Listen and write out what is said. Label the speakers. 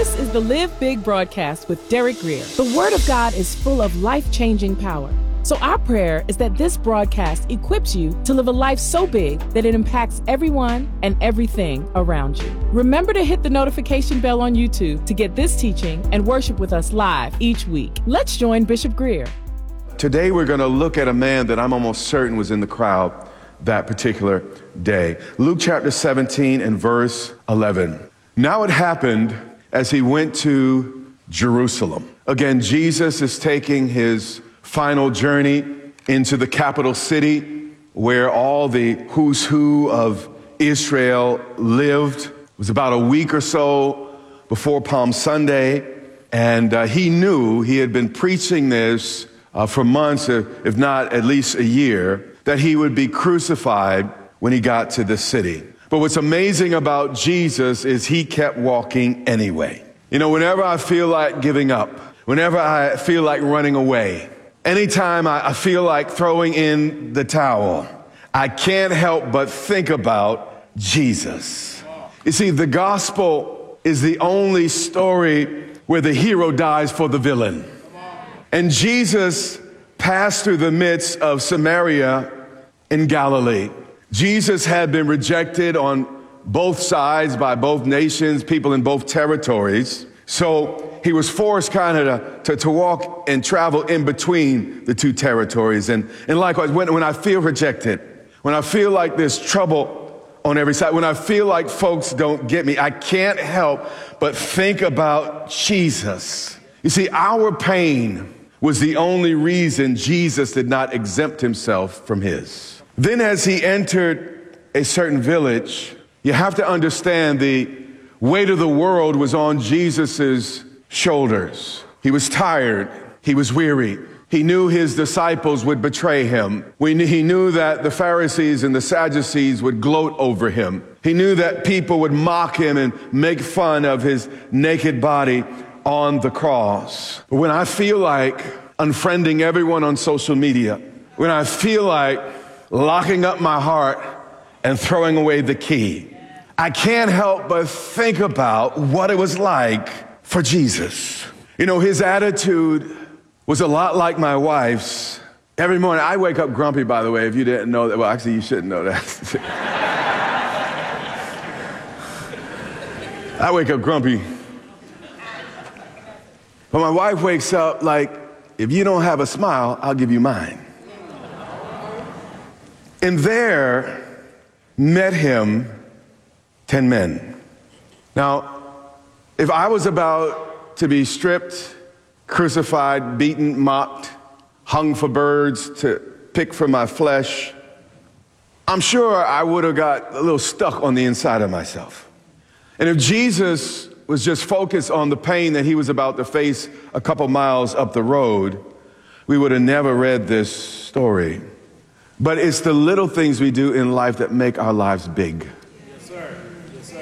Speaker 1: This is the Live Big broadcast with Derek Grier. The Word of God is full of life-changing power. So our prayer is that this broadcast equips you to live a life so big that it impacts everyone and everything around you. Remember to hit the notification bell on YouTube to get this teaching and worship with us live each week. Let's join Bishop Grier.
Speaker 2: Today we're going to look at a man that I'm almost certain was in the crowd that particular day. Luke chapter 17 and verse 11. Now it happened as he went to Jerusalem. Again, Jesus is taking his final journey into the capital city where all the who's who of Israel lived. It was about a week or so before Palm Sunday, and he knew he had been preaching this for months, if not at least a year, that he would be crucified when he got to the city. But what's amazing about Jesus is he kept walking anyway. You know, whenever I feel like giving up, whenever I feel like running away, anytime I feel like throwing in the towel, I can't help but think about Jesus. You see, the gospel is the only story where the hero dies for the villain. And Jesus passed through the midst of Samaria in Galilee. Jesus had been rejected on both sides by both nations, people in both territories. So he was forced kind of to walk and travel in between the two territories. And likewise, when I feel rejected, when I feel like there's trouble on every side, when I feel like folks don't get me, I can't help but think about Jesus. You see, our pain was the only reason Jesus did not exempt himself from his. Then as he entered a certain village, you have to understand the weight of the world was on Jesus's shoulders. He was tired. He was weary. He knew his disciples would betray him. He knew that the Pharisees and the Sadducees would gloat over him. He knew that people would mock him and make fun of his naked body on the cross. But when I feel like unfriending everyone on social media, when I feel like locking up my heart and throwing away the key, I can't help but think about what it was like for Jesus. You know, his attitude was a lot like my wife's. Every morning, I wake up grumpy, by the way, if you didn't know that. Well, actually, you shouldn't know that. I wake up grumpy. But my wife wakes up like, if you don't have a smile, I'll give you mine. And there met him 10 men. Now, if I was about to be stripped, crucified, beaten, mocked, hung for birds to pick from my flesh, I'm sure I would have got a little stuck on the inside of myself. And if Jesus was just focused on the pain that he was about to face a couple miles up the road, we would have never read this story. But it's the little things we do in life that make our lives big.